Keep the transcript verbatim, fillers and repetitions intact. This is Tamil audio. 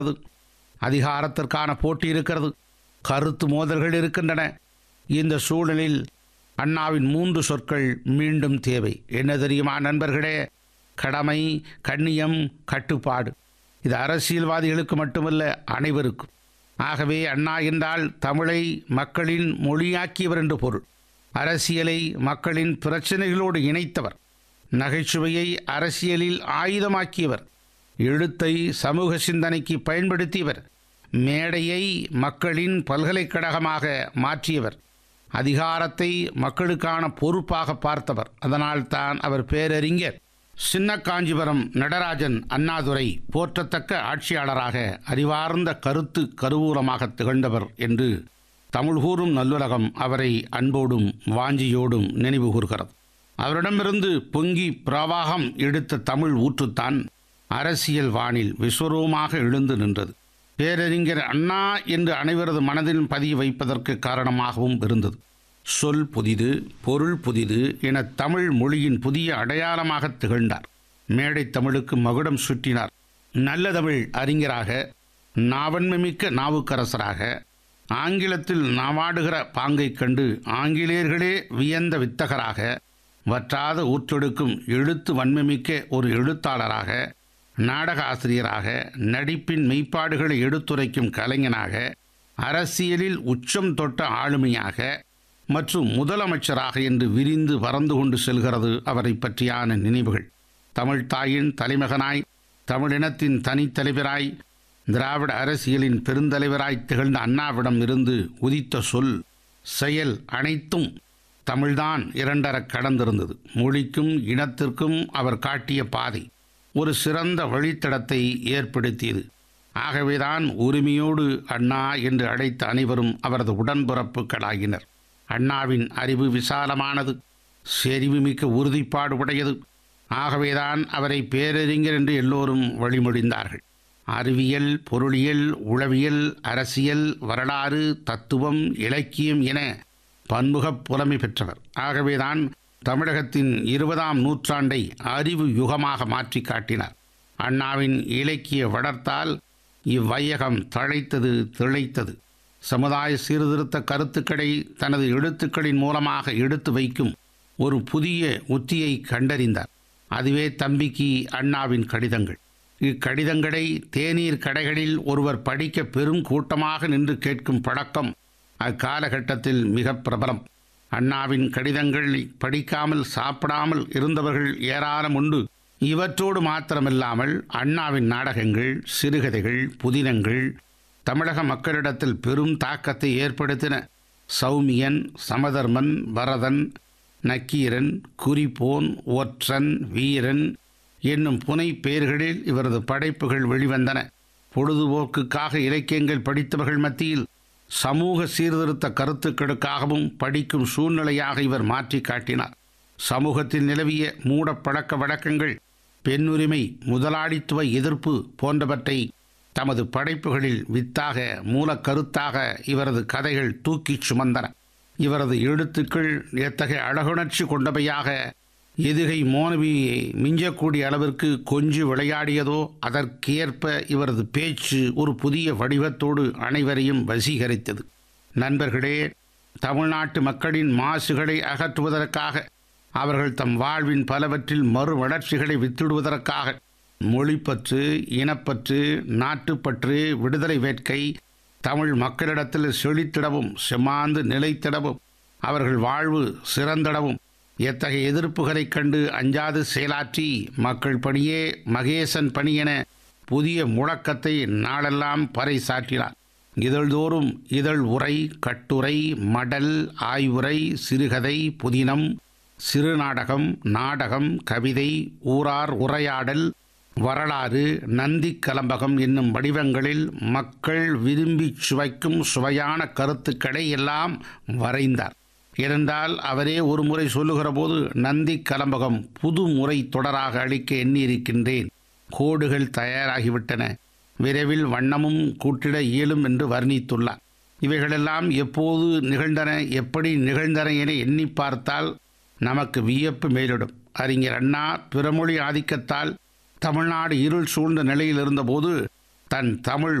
அதிகாரத்திற்கான போட்டி இருக்கிறது, கருத்து மோதல்கள் இருக்கின்றன. இந்த சூழலில் அண்ணாவின் மூன்று சொற்கள் மீண்டும் தேவை. என்ன தெரியுமா நண்பர்களே? கடமை, கண்ணியம், கட்டுப்பாடு. இது அரசியல்வாதிகளுக்கு மட்டுமல்ல, அனைவருக்கும். ஆகவே அண்ணா என்றால் தமிழை மக்களின் மொழியாக்கியவர் என்று பொருள். அரசியலை மக்களின் பிரச்சனைகளோடு இணைத்தவர், நகைச்சுவையை அரசியலில் ஆயுதமாக்கியவர், எழுத்தை சமூக சிந்தனைக்கு பயன்படுத்தியவர், மேடையை மக்களின் பல்கலைக்கழகமாக மாற்றியவர், அதிகாரத்தை மக்களுக்கான பொறுப்பாக பார்த்தவர். அதனால்தான் அவர் பேரறிஞர். சின்ன காஞ்சிபுரம் நடராஜன் அண்ணாதுரை போற்றத்தக்க ஆட்சியாளராக அறிவார்ந்த கருத்து கருவூலமாக திகழ்ந்தவர் என்று தமிழ் கூறும் நல்லுலகம் அவரை அன்போடும் வாஞ்சியோடும் நினைவு கூர்கிறது. அவரிடமிருந்து பொங்கி பிரவாகம் எடுத்த தமிழ் ஊற்றுத்தான் அரசியல் வானில் விஸ்வரூபமாக எழுந்து நின்றது. பேரறிஞர் அண்ணா என்று அனைவரது மனதில் பதிய வைப்பதற்கு காரணமாகவும் இருந்தது. சொல் புதிது, பொருள் புதிது என தமிழ் மொழியின் புதிய அடையாளமாக திகழ்ந்தார். மேடை தமிழுக்கு மகுடம் சுற்றினார். நல்ல தமிழ் அறிஞராக, நாவன்மைமிக்க நாவுக்கரசராக, ஆங்கிலத்தில் நாவாடுகிற பாங்கை கண்டு ஆங்கிலேயர்களே வியந்த வித்தகராக, வற்றாத ஊற்றெடுக்கும் எழுத்து வன்மைமிக்க ஒரு எழுத்தாளராக, நாடக ஆசிரியராக, நடிப்பின் மெய்ப்பாடுகளை எடுத்துரைக்கும் கலைஞனாக, அரசியலில் உச்சம் தொட்ட ஆளுமையாக மற்றும் முதலமைச்சராக என்று விரிந்து பறந்து கொண்டு செல்கிறது அவரை பற்றியான நினைவுகள். தமிழ் தாயின் தலைமகனாய், தமிழினத்தின் தனித்தலைவராய், திராவிட அரசியலின் பெருந்தலைவராய் திகழ்ந்த அண்ணாவிடம் இருந்து உதித்த சொல், செயல் அனைத்தும் தமிழ்தான் இரண்டரக் கடந்திருந்தது. மொழிக்கும் இனத்திற்கும் அவர் காட்டிய பாதை ஒரு சிறந்த வழித்தடத்தை ஏற்படுத்தியது. ஆகவேதான் உரிமையோடு அண்ணா என்று அழைத்த அனைவரும் அவரது உடன்பிறப்புகளாகினர். அண்ணாவின் அறிவு விசாலமானது, செறிவுமிக்க உறுதிப்பாடு உடையது. ஆகவேதான் அவரை பேரறிஞர் என்று எல்லோரும் வழிமொழிந்தார்கள். அறிவியல், பொருளியல், உளவியல், அரசியல், வரலாறு, தத்துவம், இலக்கியம் என பன்முகப் புலமை பெற்றவர். ஆகவேதான் தமிழகத்தின் இருபதாம் நூற்றாண்டை அறிவு யுகமாக மாற்றி காட்டினார். அண்ணாவின் இலக்கிய வளர்த்தால் இவ்வையகம் தழைத்தது, திளைத்தது. சமுதாய சீர்திருத்த கருத்துக்களை தனது எழுத்துக்களின் மூலமாக எடுத்து வைக்கும் ஒரு புதிய உத்தியை கண்டறிந்தார். அதுவே தம்பிக்கு அண்ணாவின் கடிதங்கள். இக்கடிதங்களை தேநீர் கடைகளில் ஒருவர் படிக்க பெரும் கூட்டமாக நின்று கேட்கும் பழக்கம் அக்காலகட்டத்தில் மிக பிரபலம். அண்ணாவின் கடிதங்களை படிக்காமல் சாப்பிடாமல் இருந்தவர்கள் ஏராளம் உண்டு. இவற்றோடு மாத்திரமில்லாமல் அண்ணாவின் நாடகங்கள், சிறுகதைகள், புதினங்கள் தமிழக மக்களிடத்தில் பெரும் தாக்கத்தை ஏற்படுத்தின. சௌமியன், சமதர்மன், வரதன், நக்கீரன், குறிப்போன், ஒற்றன், வீரன் என்னும் புனை பெயர்களில் இவரது படைப்புகள் வெளிவந்தன. பொழுதுபோக்குக்காக இலக்கியங்கள் படித்தவர்கள் மத்தியில் சமூக சீர்திருத்த கருத்துக்களுக்காகவும் படிக்கும் சூழ்நிலையாக இவர் மாற்றி காட்டினார். சமூகத்தில் நிலவிய மூட பழக்க வழக்கங்கள், பெண்ணுரிமை, முதலாளித்துவ எதிர்ப்பு போன்றவற்றை தமது படைப்புகளில் வித்தாக, மூலக்கருத்தாக இவரது கதைகள் தூக்கிச் சுமந்தன. இவரது எழுத்துக்கள் எத்தகைய அழகுணர்ச்சி கொண்டவையாக, எதுகை மோனவியை மிஞ்சக்கூடிய அளவிற்கு கொஞ்சி விளையாடியதோ அதற்கேற்ப இவரது பேச்சு ஒரு புதிய வடிவத்தோடு அனைவரையும் வசீகரித்தது. நண்பர்களே, தமிழ்நாட்டு மக்களின் மாசுகளை அகற்றுவதற்காக, அவர்கள் தம் வாழ்வின் பலவற்றில் மறு வளர்ச்சிகளை வித்திடுவதற்காக மொழிப்பற்று, இனப்பற்று, நாட்டுப்பற்று, விடுதலை வேட்கை தமிழ் மக்களிடத்தில் செழித்திடவும் செம்மாந்து நிலைத்திடவும் அவர்கள் வாழ்வு சிறந்திடவும் எத்தகைய எதிர்ப்புகளைக் கண்டு அஞ்சாது செயலாற்றி மக்கள் பணியே மகேசன் பணி என புதிய முழக்கத்தை நாளெல்லாம் பறைசாற்றினார். இதழ்தோறும் இதழ் உரை, கட்டுரை, மடல், ஆய்வுரை, சிறுகதை, புதினம், சிறுநாடகம், நாடகம், கவிதை, ஊரார் உரையாடல், வரலாறு, நந்தி கலம்பகம் என்னும் வடிவங்களில் மக்கள் விரும்பி சுவைக்கும் சுவையான கருத்துக்களை எல்லாம் வரைந்தார். இருந்தால் அவரே ஒரு முறை சொல்லுகிற போது, நந்தி கலம்பகம் புது முறை தொடராக அளிக்க எண்ணியிருக்கின்றேன். கோடுகள் தயாராகிவிட்டன, விரைவில் வண்ணமும் கூட்டிட இயலும் என்று வர்ணித்துள்ளார். இவைகளெல்லாம் எப்போது நிகழ்ந்தன, எப்படி நிகழ்ந்தன என எண்ணி பார்த்தால் நமக்கு வியப்பு மேலிடும். அறிஞர் அண்ணா பிறமொழி ஆதிக்கத்தால் தமிழ்நாடு இருள் சூழ்ந்த நிலையில் இருந்தபோது தன் தமிழ்